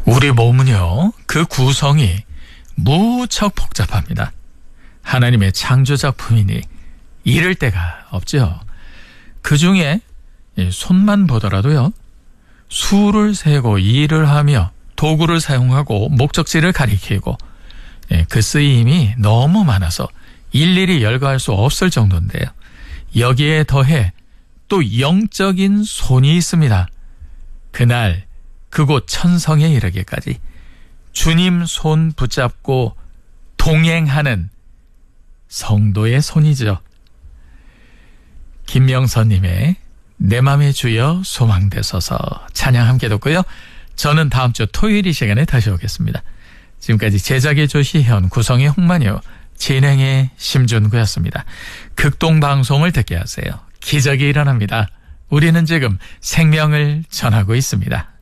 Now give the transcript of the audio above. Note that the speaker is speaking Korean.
우리 몸은요, 그 구성이 무척 복잡합니다. 하나님의 창조작품이니 이를 데가 없죠. 그 중에 손만 보더라도요, 수를 세고 일을 하며 도구를 사용하고 목적지를 가리키고 그 쓰임이 너무 많아서 일일이 열거할 수 없을 정도인데요. 여기에 더해 또 영적인 손이 있습니다. 그날 그곳 천성에 이르기까지 주님 손 붙잡고 동행하는 성도의 손이죠. 김명선님의 내 맘의 주여 소망되소서 찬양 함께 듣고요. 저는 다음 주 토요일 이 시간에 다시 오겠습니다. 지금까지 제작의 조시현, 구성의 홍만효, 진행의 심준구였습니다. 극동방송을 듣게 하세요. 기적이 일어납니다. 우리는 지금 생명을 전하고 있습니다.